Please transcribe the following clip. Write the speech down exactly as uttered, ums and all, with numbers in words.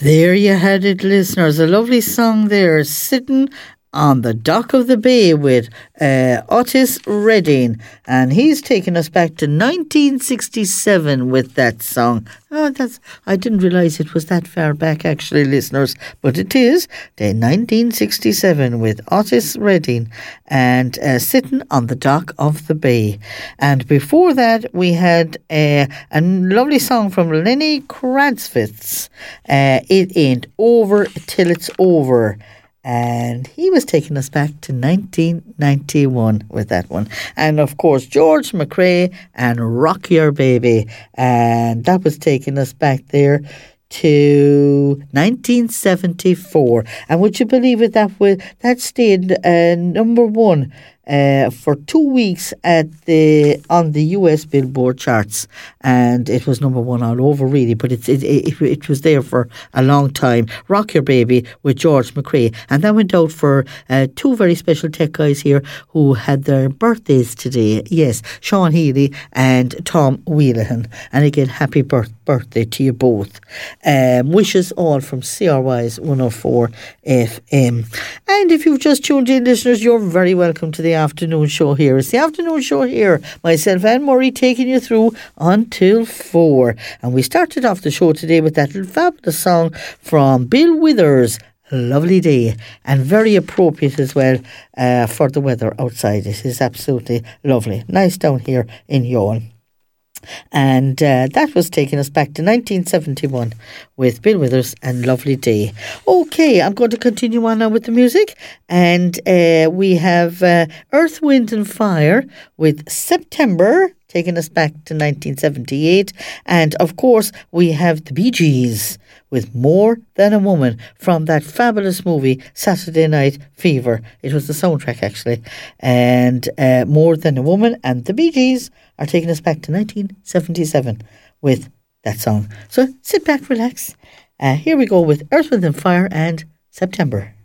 There you had it, listeners. A lovely song there, Sitting on the Dock of the Bay with uh, Otis Redding. And he's taken us back to nineteen sixty-seven with that song. Oh, that's I didn't realise it was that far back, actually, listeners. But it is the nineteen sixty-seven with Otis Redding and uh, Sitting on the Dock of the Bay. And before that, we had uh, a lovely song from Lenny Kravitz. Uh, it ain't over till it's over. And he was taking us back to nineteen ninety-one with that one. And of course, George McRae and Rock Your Baby. And that was taking us back there to nineteen seventy-four. And would you believe it, that was, that stayed uh, number one uh, for two weeks at the on the U S Billboard charts, and it was number one all over, really. But it's, it, it it was there for a long time. Rock Your Baby with George McRae, and that went out for uh, two very special tech guys here who had their birthdays today. Yes, Sean Healy and Tom Wheelahan. And again, happy birth, birthday to you both. Um, wishes all from C R Y's one oh four F M. And if you've just tuned in, listeners, you're very welcome to the afternoon show here. It's the afternoon show here. Myself and Murray taking you through until four. And we started off the show today with that fabulous song from Bill Withers, Lovely Day, and very appropriate as well uh, for the weather outside. It is absolutely lovely. Nice down here in Youghal. And uh, that was taking us back to nineteen seventy-one with Bill Withers and Lovely Day. Okay, I'm going to continue on now with the music. And uh, we have uh, Earth, Wind and Fire with September, taking us back to nineteen seventy-eight. And of course, we have the Bee Gees with More Than a Woman from that fabulous movie Saturday Night Fever. It was the soundtrack, actually. And uh, More Than a Woman and the Bee Gees are taking us back to nineteen seventy-seven with that song. So sit back, relax. Uh, here we go with Earth, Wind and Fire and September.